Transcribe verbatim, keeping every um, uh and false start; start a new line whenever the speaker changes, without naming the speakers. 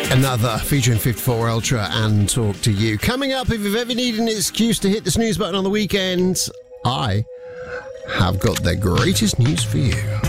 Another featuring fifty-four Ultra and Talk to You. Coming up, if you've ever needed an excuse to hit the snooze button on the weekend, I have got the greatest news for you.